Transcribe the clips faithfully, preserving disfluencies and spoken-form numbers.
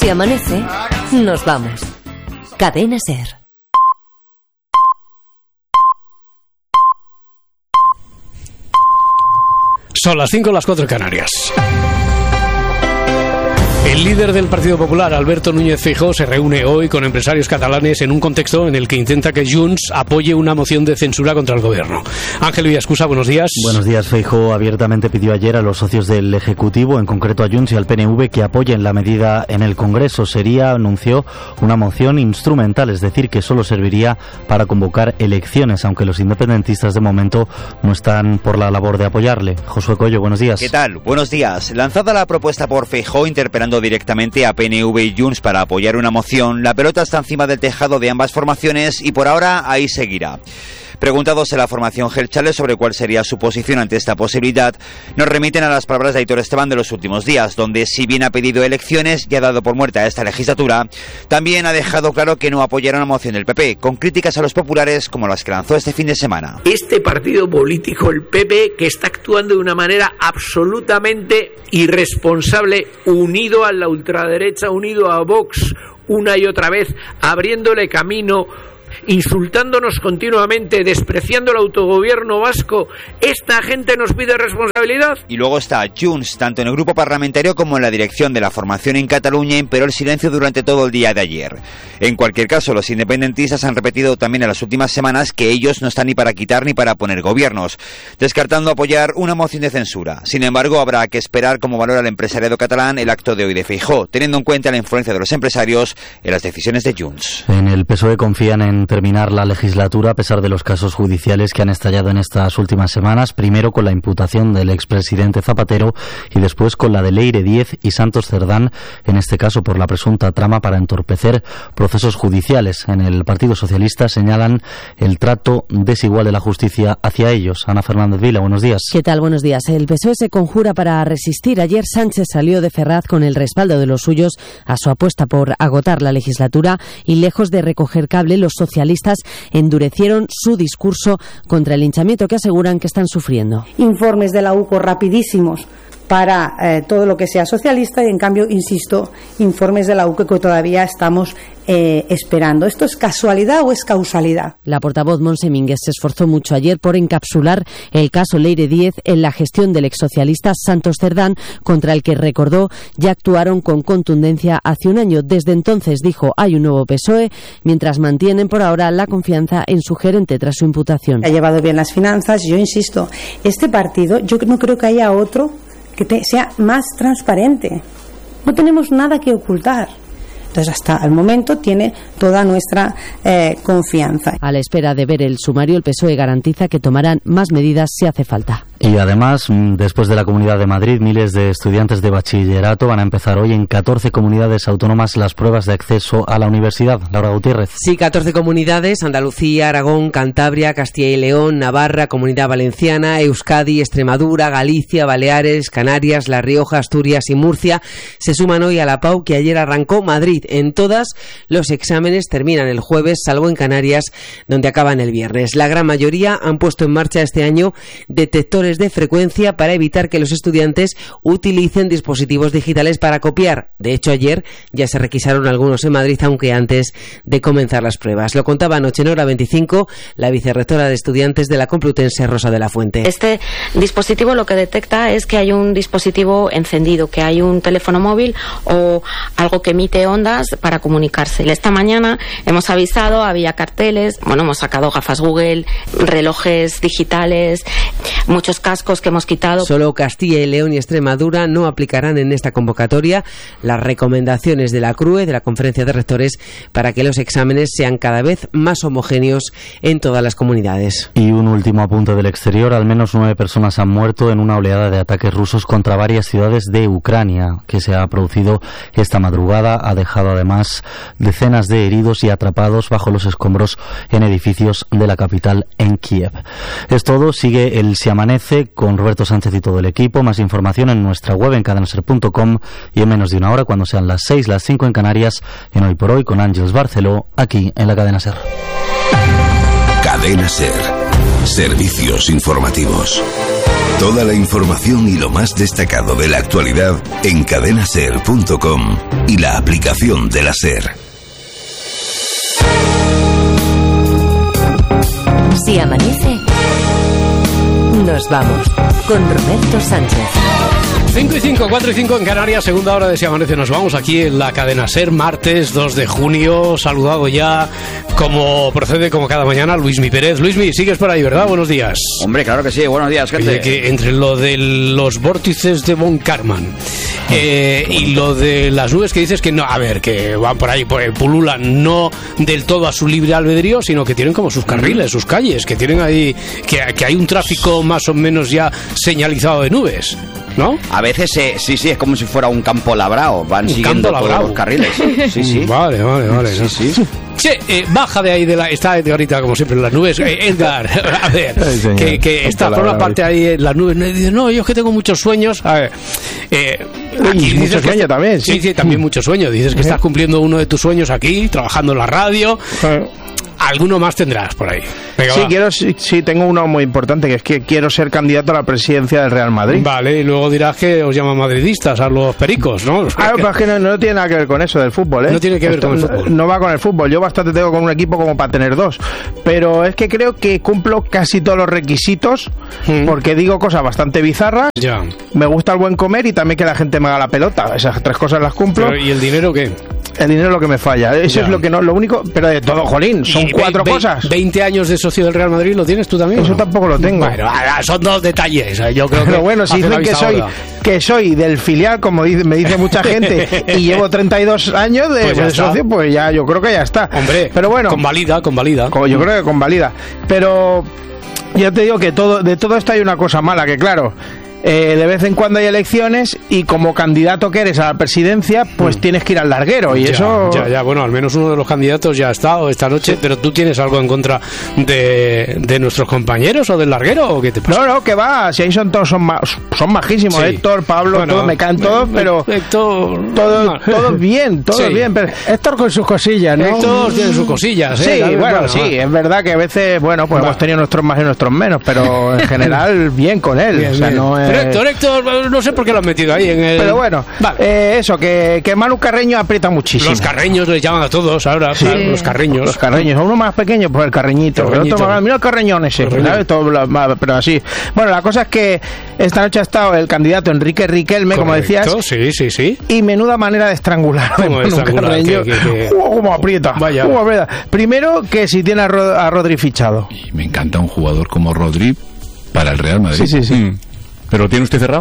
Si amanece, nos vamos. Cadena SER. Son las cinco, las cuatro en Canarias. El líder del Partido Popular, Alberto Núñez Feijóo, se reúne hoy con empresarios catalanes en un contexto en el que intenta que Junts apoye una moción de censura contra el gobierno. Ángel Villascusa, buenos días. Buenos días. Feijóo abiertamente pidió ayer a los socios del Ejecutivo, en concreto a Junts y al P N V, que apoyen la medida en el Congreso. Sería, anunció, una moción instrumental, es decir, que solo serviría para convocar elecciones, aunque los independentistas de momento no están por la labor de apoyarle. Josué Coello, buenos días. ¿Qué tal? Buenos días. Lanzada la propuesta por Feijóo interpelando directamente a P N V y Junts para apoyar una moción, la pelota está encima del tejado de ambas formaciones y por ahora ahí seguirá. Preguntados en la formación Gelchales sobre cuál sería su posición ante esta posibilidad, nos remiten a las palabras de Aitor Esteban de los últimos días, donde si bien ha pedido elecciones y ha dado por muerta esta legislatura, también ha dejado claro que no apoyará una moción del P P, con críticas a los populares como las que lanzó este fin de semana. Este partido político, el P P, que está actuando de una manera absolutamente irresponsable, unido a la ultraderecha, unido a Vox, una y otra vez, abriéndole camino, insultándonos continuamente, despreciando el autogobierno vasco. ¿Esta gente nos pide responsabilidad? Y luego está Junts, tanto en el grupo parlamentario como en la dirección de la formación en Cataluña, imperó el silencio durante todo el día de ayer. En cualquier caso, los independentistas han repetido también en las últimas semanas que ellos no están ni para quitar ni para poner gobiernos, descartando apoyar una moción de censura. Sin embargo, habrá que esperar cómo valora el empresariado catalán el acto de hoy de Feijóo, teniendo en cuenta la influencia de los empresarios en las decisiones de Junts. En el P S O E confían en terminar la legislatura a pesar de los casos judiciales que han estallado en estas últimas semanas, primero con la imputación del expresidente Zapatero y después con la de Leire Díez y Santos Cerdán, en este caso por la presunta trama para entorpecer procesos judiciales. En el Partido Socialista señalan el trato desigual de la justicia hacia ellos. Ana Fernández Vila, buenos días. ¿Qué tal? Buenos días. El P S O E se conjura para resistir. Ayer Sánchez salió de Ferraz con el respaldo de los suyos a su apuesta por agotar la legislatura y lejos de recoger cable, los socialistas endurecieron su discurso contra el linchamiento que aseguran que están sufriendo. Informes de la U C O rapidísimos para eh, todo lo que sea socialista y en cambio, insisto, informes de la U C O que todavía estamos eh, esperando. ¿Esto es casualidad o es causalidad? La portavoz Montse Mínguez se esforzó mucho ayer por encapsular el caso Leire Díez en la gestión del exsocialista Santos Cerdán, contra el que, recordó, ya actuaron con contundencia hace un año. Desde entonces, dijo, hay un nuevo P S O E, mientras mantienen por ahora la confianza en su gerente tras su imputación. Ha llevado bien las finanzas. Yo insisto, este partido, yo no creo que haya otro que te, sea más transparente. No tenemos nada que ocultar. Entonces, hasta el momento tiene toda nuestra eh, confianza. A la espera de ver el sumario, el P S O E garantiza que tomarán más medidas si hace falta. Y además, después de la Comunidad de Madrid, miles de estudiantes de bachillerato van a empezar hoy en catorce comunidades autónomas las pruebas de acceso a la universidad. Laura Gutiérrez. Sí, catorce comunidades: Andalucía, Aragón, Cantabria, Castilla y León, Navarra, Comunidad Valenciana, Euskadi, Extremadura, Galicia, Baleares, Canarias, La Rioja, Asturias y Murcia se suman hoy a la P A U que ayer arrancó Madrid. En todas, los exámenes terminan el jueves, salvo en Canarias, donde acaban el viernes. La gran mayoría han puesto en marcha este año detectores de frecuencia para evitar que los estudiantes utilicen dispositivos digitales para copiar. De hecho, ayer ya se requisaron algunos en Madrid, aunque antes de comenzar las pruebas. Lo contaba anoche en Hora veinticinco la vicerrectora de estudiantes de la Complutense, Rosa de la Fuente. Este dispositivo lo que detecta es que hay un dispositivo encendido, que hay un teléfono móvil o algo que emite ondas para comunicarse. Esta mañana hemos avisado, había carteles, bueno, hemos sacado gafas Google, relojes digitales, muchos cascos que hemos quitado. Solo Castilla y León y Extremadura no aplicarán en esta convocatoria las recomendaciones de la C R U E, de la Conferencia de Rectores, para que los exámenes sean cada vez más homogéneos en todas las comunidades. Y un último apunte del exterior: al menos nueve personas han muerto en una oleada de ataques rusos contra varias ciudades de Ucrania que se ha producido esta madrugada. Ha dejado además decenas de heridos y atrapados bajo los escombros en edificios de la capital, en Kiev. Es todo. Sigue el Si Amanece con Roberto Sánchez y todo el equipo. Más información en nuestra web, en cadena ser punto com, y en menos de una hora, cuando sean las seis, las cinco en Canarias, en Hoy por Hoy con Ángeles Barceló, aquí en la Cadena Ser. Cadena Ser. Servicios informativos. Toda la información y lo más destacado de la actualidad en cadena ser punto com y la aplicación de la SER. Si amanece, nos vamos con Roberto Sánchez. cinco y cinco, cuatro y cinco en Canarias, segunda hora de Si Amanece. Nos vamos aquí en la cadena SER, martes dos de junio. Saludado ya, como procede como cada mañana, Luismi Pérez. Luismi, sigues por ahí, ¿verdad? Buenos días. Hombre, claro que sí, buenos días, gente. Que, que entre lo de los vórtices de Von Karman eh, y lo de las nubes que dices que no, a ver, que van por ahí, pues, pululan no del todo a su libre albedrío, sino que tienen como sus carriles, sus calles, que tienen ahí, que, que hay un tráfico más o menos ya señalizado de nubes, ¿no? A veces eh, sí, sí, es como si fuera un campo labrado, van un siguiendo todos los carriles. Sí, sí. Vale, vale, vale. Sí, sí. sí. Che, eh, baja de ahí de la, está de ahorita como siempre en las nubes. Eh, Edgar, a ver, Ay, señor, que, que está por una parte ahí en las nubes. Y dice, no, yo es que tengo muchos sueños. A ver, eh, aquí muchos sueños está, también, sí. Sí, sí, también muchos sueños. Dices que estás cumpliendo uno de tus sueños aquí, trabajando en la radio. Alguno más tendrás por ahí. Venga, sí, va. quiero, sí, sí, tengo uno muy importante, que es que quiero ser candidato a la presidencia del Real Madrid. Vale, y luego dirás que os llaman madridistas a los pericos, ¿no? Ah, pues es que no, no tiene nada que ver con eso del fútbol, ¿eh? No tiene que ver Esto, con el fútbol. No, no va con el fútbol. Yo bastante tengo con un equipo como para tener dos. Pero es que creo que cumplo casi todos los requisitos, mm. porque digo cosas bastante bizarras. Ya. Me gusta el buen comer y también que la gente me haga la pelota. Esas tres cosas las cumplo. Pero, ¿y el dinero qué? El dinero es lo que me falla. Eso ya. Es lo que no, lo único, pero de todo, jolín, son cuatro ve, cosas. veinte años de socio del Real Madrid, ¿lo tienes tú también? Eso no? Tampoco lo tengo. Bueno, son dos detalles. Yo creo pero que bueno, si dicen que soy, que soy del filial, como dice, me dice mucha gente, y llevo treinta y dos años de, pues de socio, pues ya, yo creo que ya está. Hombre, pero bueno, convalida, convalida. Yo creo que convalida. Pero ya te digo que todo, de todo esto hay una cosa mala, que claro, Eh, de vez en cuando hay elecciones y como candidato que eres a la presidencia, pues mm. tienes que ir al larguero y ya, eso... Ya, ya, bueno, al menos uno de los candidatos ya ha estado esta noche, sí. Pero ¿tú tienes algo en contra de, de nuestros compañeros o del larguero o qué te pasa? No, no, que va, si ahí son todos, son, ma son majísimos, sí. Héctor, Pablo, bueno, todos, me caen todos, pero... Héctor... Todos, todos bien, todos sí. bien, pero Héctor con sus cosillas, ¿no? Héctor tiene sus cosillas, ¿eh? Sí, bueno, bueno, sí, es verdad que a veces, bueno, pues va. hemos tenido nuestros más y nuestros menos, pero en general bien con él, bien, o sea, bien. no es... Pero Héctor, Héctor... No sé por qué lo han metido ahí en el... Pero bueno, vale. eh, eso, que, que Manu Carreño aprieta muchísimo. Los carreños les llaman a todos ahora, sí. claro, los carreños. Los carreños, uno más pequeño, pues el carreñito. El otro más, mira el carreñón ese, ¿sabes? Todo, pero así. Bueno, la cosa es que esta noche ha estado el candidato Enrique Riquelme, correcto, como decías. Sí, sí, sí. Y menuda manera de estrangular. ¿Cómo de estrangular? Carreño. ¿Qué, qué, qué? Oh, ¿Cómo aprieta? Vaya. ¿Cómo aprieta? Primero, que si tiene a, Rod a Rodri fichado. Y me encanta un jugador como Rodri para el Real Madrid. Sí, sí, sí. Mm. ¿Pero lo tiene usted cerrado?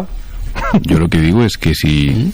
Yo lo que digo es que si,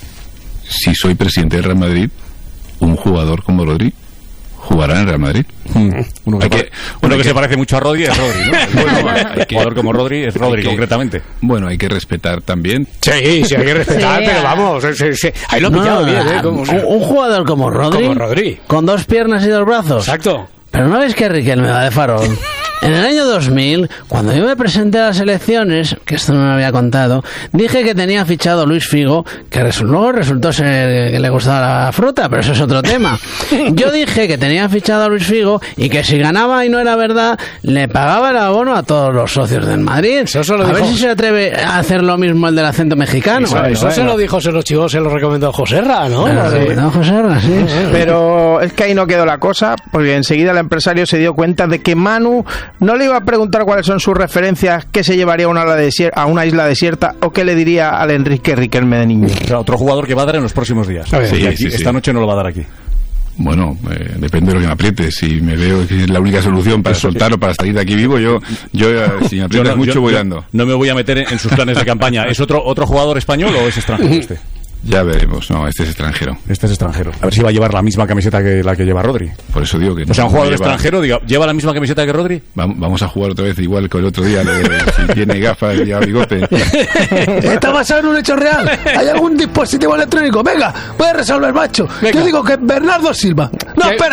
si soy presidente del Real Madrid, un jugador como Rodri jugará en el Real Madrid. Mm. Uno, que, que, uno que, que se parece mucho a Rodri es Rodri, ¿no? Bueno, hay que, un jugador como Rodri es Rodri, que, concretamente. Bueno, hay que respetar también. Sí, sí, hay que respetar, sí, pero vamos, sí, sí, ahí lo he pillado no, bien, ¿eh? Como, un, un jugador como Rodri, como Rodri, con dos piernas y dos brazos. Exacto. Pero no ves que Riquelme va de farol. En el año dos mil, cuando yo me presenté a las elecciones, que esto no me había contado, dije que tenía fichado a Luis Figo, que resu luego resultó ser que le gustaba la fruta, pero eso es otro tema. Yo dije que tenía fichado a Luis Figo y que si ganaba y no era verdad, le pagaba el abono a todos los socios del Madrid. Eso lo a dijo... ver si se atreve a hacer lo mismo el del acento mexicano. Eso, bueno, eso bueno. se lo dijo, se lo chivó, se lo recomendó Joserra, ¿no? Se lo recomendó Joserra, sí. Pero es que ahí no quedó la cosa, porque enseguida el empresario se dio cuenta de que Manu no le iba a preguntar cuáles son sus referencias, qué se llevaría a una, a una isla desierta o qué le diría al Enrique Riquelme de niño. O sea, otro jugador que va a dar en los próximos días. Ver, sí, aquí, sí, sí. Esta noche no lo va a dar aquí. Bueno, eh, depende de lo que me aprietes. Si me veo que es la única solución para soltar o para salir de aquí vivo, yo, yo si me aprietas yo no, mucho, yo, voy yo dando. No me voy a meter en sus planes de campaña. ¿Es otro otro jugador español o es extranjero este? Ya veremos, no, este es extranjero. Este es extranjero. A ver si va a llevar la misma camiseta que la que lleva Rodri. Por eso digo que... O sea, un jugador lleva... extranjero, diga, ¿lleva la misma camiseta que Rodri? Vamos, vamos a jugar otra vez igual que el otro día, de, si tiene gafas y bigote. Está basado en un hecho real. ¿Hay algún dispositivo electrónico? Venga, voy a resolver, macho. Venga. Yo digo que Bernardo Silva. No, ¿Qué? espera,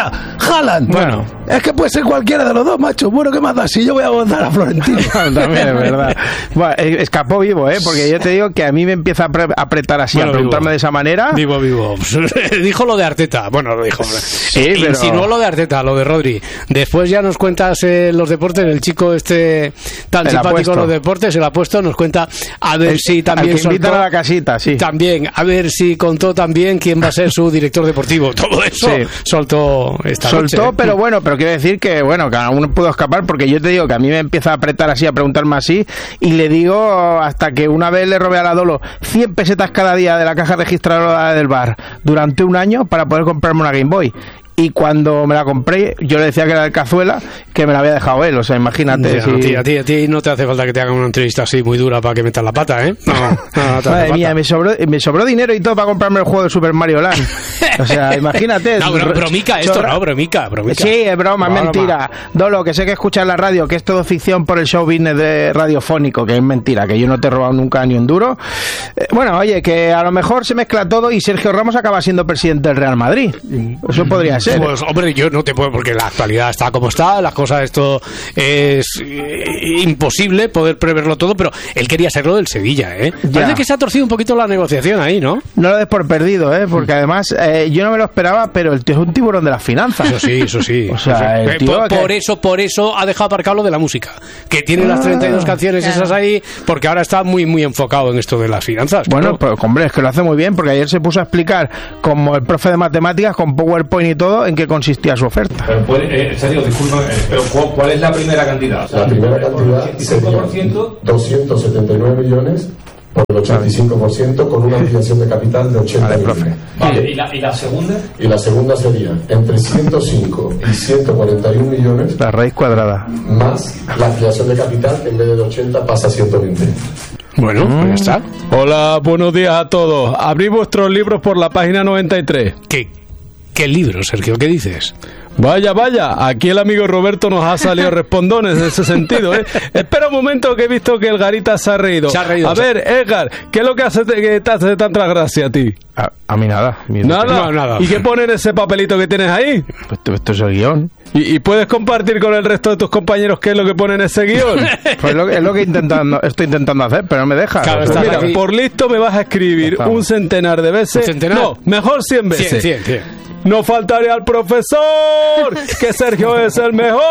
Haaland. Bueno. Es que puede ser cualquiera de los dos, macho. Bueno, ¿qué más da? Si yo voy a votar a Florentino. También es verdad. Bueno, escapó vivo, ¿eh? Porque yo te digo que a mí me empieza a apre- apretar así, bueno, a preguntarme vivo. de esa manera. Vivo, vivo. Dijo lo de Arteta. Bueno, lo dijo. Sí, pero... Insinuó lo de Arteta, lo de Rodri. Después ya nos cuentas eh, los deportes. El chico este tan el simpático en los deportes, se lo ha puesto. Nos cuenta a ver el, si también al que invitan a la casita, sí. También, a ver si contó también quién va a ser su director deportivo. Todo eso sí. soltó esta Soltó, noche. pero bueno, pero quiero decir que, bueno, que aún no puedo escapar porque yo te digo que a mí me empieza a apretar así, a preguntarme así, y le digo hasta que una vez le robé a la Dolo cien pesetas cada día de la caja registradora del bar durante un año para poder comprarme una Game Boy. Y cuando me la compré, yo le decía que era de Cazuela, que me la había dejado él. O sea, imagínate. Ya, si... a, ti, a, ti, a ti no te hace falta que te hagan una entrevista así muy dura para que metas la pata, ¿eh? No, no, no te Madre mía, me sobró, me sobró dinero y todo para comprarme el juego de Super Mario Land. O sea, imagínate. No, bro, bromica esto, ¿no? Bromica, bromica. Sí, es broma, es mentira. Dolo, que sé que escuchas la radio, que es todo ficción por el show business de radiofónico, que es mentira, que yo no te he robado nunca ni un duro. Eh, bueno, oye, que a lo mejor se mezcla todo y Sergio Ramos acaba siendo presidente del Real Madrid. Eso podría ser. Pues, hombre, yo no te puedo, porque la actualidad está como está, las cosas, esto es eh, imposible poder preverlo todo, pero él quería serlo del Sevilla, ¿eh? Ya. Parece que se ha torcido un poquito la negociación ahí, ¿no? No lo des por perdido, ¿eh? Porque además eh, yo no me lo esperaba, pero el tío es un tiburón de las finanzas. Eso sí, eso sí. O sea, el tío por, que... por eso, por eso ha dejado aparcado lo de la música, que tiene ah, las treinta y dos canciones claro. esas ahí, porque ahora está muy, muy enfocado en esto de las finanzas. Bueno, pero hombre, es que lo hace muy bien, porque ayer se puso a explicar, como el profe de matemáticas, con PowerPoint y todo, en qué consistía su oferta. Pero puede, eh, en serio, disculpa, eh, pero ¿cuál es la primera cantidad? O sea, la primera cantidad sería doscientos setenta y nueve millones por el ochenta y cinco por ciento con una ampliación de capital de ochenta millones. Vale, ¿y la, ¿y la segunda? Y la segunda sería entre ciento cinco y ciento cuarenta y un millones. La raíz cuadrada. Más la ampliación de capital, que en vez de ochenta pasa a ciento veinte. Bueno, pues ya está. Hola, buenos días a todos. Abrí vuestros libros por la página noventa y tres. ¿Qué, qué libro, Sergio? ¿Qué dices? Vaya, vaya, aquí el amigo Roberto nos ha salido respondones en ese sentido, ¿eh? Espera un momento que he visto que el Garita se ha reído. Se ha reído. A ver, Edgar, ¿qué es lo que hace que te hace tanta gracia a ti? A, a mí nada. ¿Nada? No, nada. ¿Y qué pone en ese papelito que tienes ahí? Pues esto es el guión. ¿Y, ¿Y puedes compartir con el resto de tus compañeros qué es lo que pone en ese guión? Pues lo, es lo que intentando, estoy intentando hacer, pero no me deja. Claro, o sea, mira, aquí. Por listo me vas a escribir un centenar de veces. ¿Un centenar? No, mejor cien veces. Cien, cien, cien. No faltaría al profesor, que Sergio es el mejor.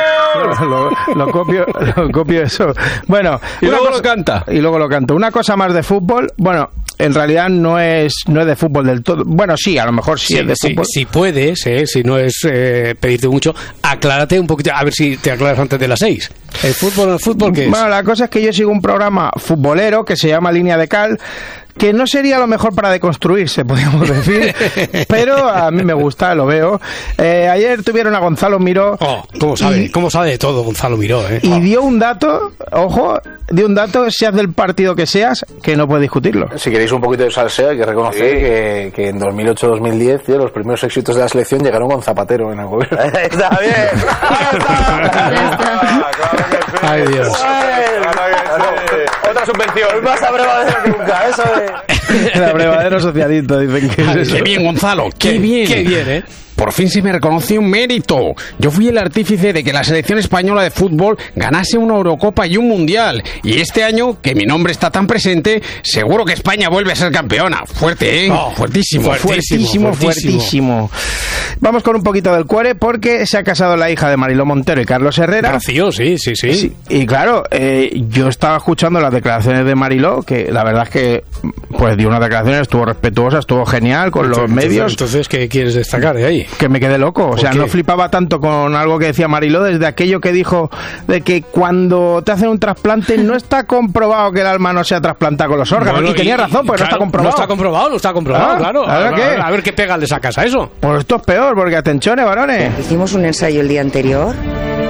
Lo, lo, copio, lo copio eso. Bueno, y luego cosa, lo canta. Y luego lo canto. Una cosa más de fútbol. Bueno, en realidad no es no es de fútbol del todo. Bueno, sí, a lo mejor sí, sí es de sí, fútbol. Si puedes, eh, si no es eh, pedirte mucho, aclárate un poquito, a ver si te aclaras antes de las seis. ¿El fútbol el fútbol qué es? Bueno, la cosa es que yo sigo un programa futbolero que se llama Línea de Cal, que no sería lo mejor para deconstruirse, podríamos decir, pero a mí me gusta, lo veo. Eh, ayer tuvieron a Gonzalo Miró. Oh, ¿cómo sabe? Y, ¿Cómo sabe de todo Gonzalo Miró? Eh? Y oh. dio un dato, ojo, dio un dato, seas del partido que seas, que no puedes discutirlo. Si queréis un poquito de salseo, hay que reconocer sí. que, que en dos mil ocho dos mil diez tío, los primeros éxitos de la selección llegaron con Zapatero en el gobierno. ¡Está bien! ¡Ay, Dios! Otra subvención. Más abrevadero que nunca, eso de... El abrevadero socialista, dicen que Ay, es eso. ¡Qué bien, Gonzalo! ¡Qué, qué bien! ¡Qué bien, eh! Por fin se me reconoció un mérito. Yo fui el artífice de que la selección española de fútbol ganase una Eurocopa y un Mundial. Y este año, que mi nombre está tan presente, seguro que España vuelve a ser campeona. Fuerte, ¿eh? Oh, fuertísimo, fuertísimo, fuertísimo, fuertísimo. Vamos con un poquito del cuore, porque se ha casado la hija de Mariló Montero y Carlos Herrera. Nació, sí, sí, sí, sí. Y claro, eh, yo estaba escuchando las declaraciones de Mariló, que la verdad es que pues dio unas declaraciones, estuvo respetuosa, estuvo genial con entonces, los medios. Entonces, ¿qué quieres destacar de ahí? Que me quedé loco, o sea, qué? no flipaba tanto con algo que decía Mariló, desde aquello que dijo de que cuando te hacen un trasplante no está comprobado que el alma no sea trasplantada con los órganos. Bueno, y tenía y, razón, pues claro, no está comprobado. No está comprobado, no está comprobado, ah, claro. A ver, a, a ver qué pega le sacas a eso. Pues esto es peor, porque atención, varones. Hicimos un ensayo el día anterior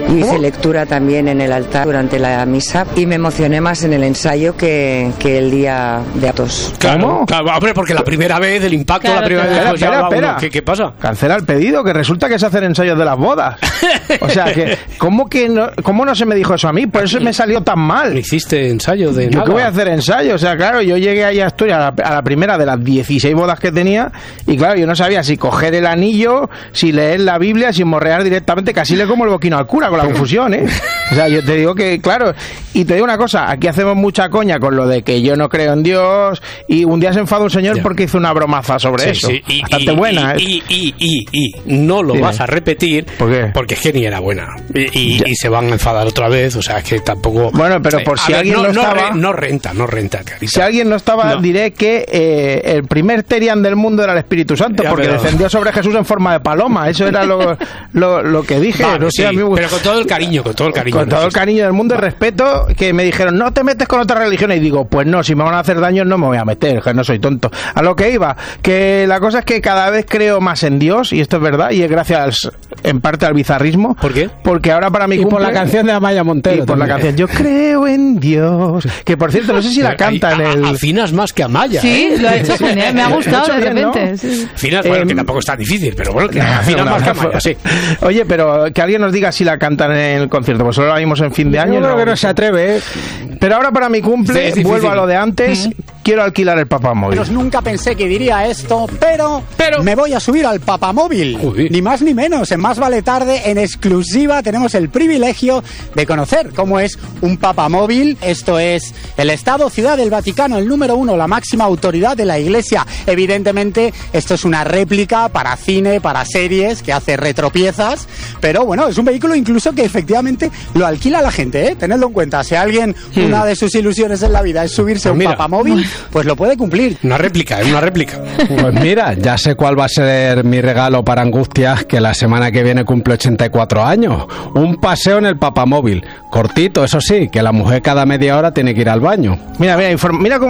Hice lectura también en el altar durante la misa y me emocioné más en el ensayo que, que el día de Atos. Claro, claro, hombre, porque la primera vez, el impacto, Claro, la primera espera, vez... espera, ya, espera. uno, ¿qué, ¿Qué pasa? Cancela el pedido, que resulta que se hacen ensayos de las bodas. O sea, que ¿cómo, que no, ¿cómo no se me dijo eso a mí? Por eso me salió tan mal. ¿No hiciste ensayo de ¿Yo nada? qué voy a hacer ensayo? O sea, claro, yo llegué ahí a Asturias a la, a la primera de las dieciséis bodas que tenía y claro, yo no sabía si coger el anillo, si leer la Biblia, si morrear directamente, casi le como el boquino al cura con la confusión, ¿eh? O sea, yo te digo que, claro, y te digo una cosa, aquí hacemos mucha coña con lo de que yo no creo en Dios y un día se enfadó un señor Ya. porque hizo una bromaza sobre Sí, eso. sí, y, Bastante y- buena, ¿eh? y, y, y, y, y no lo Dime. vas a repetir ¿Por qué? porque es que ni era buena y, y, y se van a enfadar otra vez, o sea, es que tampoco... Bueno, pero por Eh, si a ver, alguien no, no no estaba- re- no renta, no renta, Carita. Si alguien no estaba, No. diré que eh, el primer Terian del mundo era el Espíritu Santo, Ya, porque pero- descendió sobre Jesús en forma de paloma. Eso era lo, lo, lo que dije. Vale, No sé, sí, a mí me- pero con todo el cariño, con todo el cariño. con todo el cariño del mundo y respeto, que me dijeron, no te metes con otras religiones. Y digo, pues no, si me van a hacer daño no me voy a meter, que no soy tonto. A lo que iba, que la cosa es que cada vez creo más en Dios, y esto es verdad, y es gracias en parte al bizarrismo. ¿Por qué? Porque ahora para mi Y por cumple... la canción de Amaya Montero. Y por la también. canción, yo creo en Dios. Que por cierto, no sé si la canta en el... Afinas más que Amaya. Sí, ¿eh? lo ha hecho genial, me ha Lo ha gustado hecho de bien, ¿no? repente. Sí. Afinas, bueno, Em, que tampoco está difícil, pero bueno, que afinas Una- más que una- Amaya, sí. Oye, pero que alguien nos diga si la cantan en el concierto, pues solo la vimos en fin de año. Yo creo que no se atreve, ¿eh? Pero ahora para mi cumple, Sí, es difícil. vuelvo a lo de antes, quiero alquilar el papamóvil. Pero nunca pensé que diría esto, pero, me voy a subir al papamóvil. Joder. Ni más ni menos. En Más Vale Tarde, en exclusiva, tenemos el privilegio de conocer cómo es un papamóvil. Esto es el Estado Ciudad del Vaticano, el número uno, la máxima autoridad de la Iglesia. Evidentemente, esto es una réplica para cine, para series, que hace retropiezas. Pero bueno, es un vehículo incluso que efectivamente lo alquila la gente, ¿eh? Tenedlo en cuenta. Si alguien, Hmm. una de sus ilusiones en la vida es subirse a un Mira. papamóvil, pues lo puede cumplir. Una réplica, es una réplica. Pues mira, ya sé cuál va a ser mi regalo para Angustias, que la semana que viene cumple ochenta y cuatro años. Un paseo en el papamóvil. Cortito, eso sí, que la mujer cada media hora tiene que ir al baño. Mira, mira, inform- mira cómo